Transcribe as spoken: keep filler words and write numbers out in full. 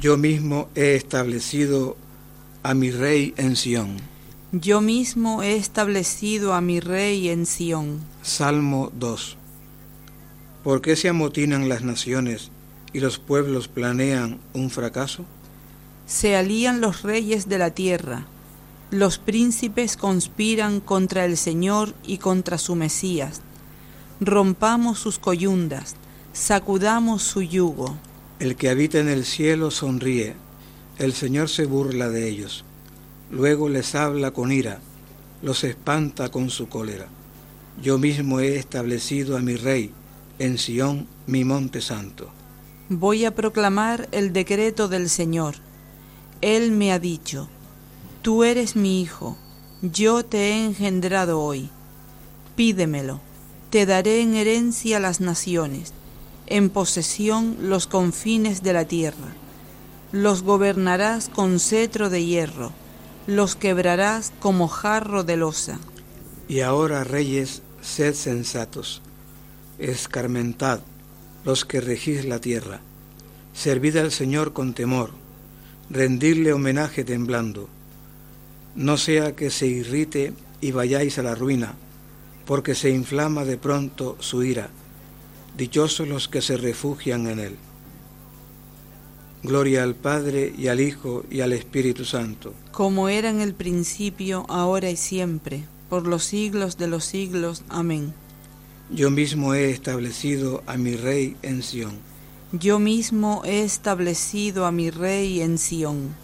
Yo mismo he establecido a mi rey en Sión. Yo mismo he establecido a mi rey en Sión. Salmo dos. ¿Por qué se amotinan las naciones y los pueblos planean un fracaso? Se alían los reyes de la tierra, los príncipes conspiran contra el Señor y contra su Mesías. Rompamos sus coyundas, sacudamos su yugo. El que habita en el cielo sonríe, el Señor se burla de ellos. Luego les habla con ira, los espanta con su cólera. Yo mismo he establecido a mi rey en Sión, mi monte santo. Voy a proclamar el decreto del Señor. Él me ha dicho: tú eres mi hijo, yo te he engendrado hoy. Pídemelo, te daré en herencia las naciones, en posesión los confines de la tierra. Los gobernarás con cetro de hierro, los quebrarás como jarro de loza. Y ahora, reyes, sed sensatos, escarmentad los que regís la tierra, servid al Señor con temor, rendidle homenaje temblando. No sea que se irrite y vayáis a la ruina, porque se inflama de pronto su ira. Dichosos los que se refugian en él. Gloria al Padre, y al Hijo, y al Espíritu Santo. Como era en el principio, ahora y siempre, por los siglos de los siglos. Amén. Yo mismo he establecido a mi Rey en Sión. Yo mismo he establecido a mi Rey en Sión.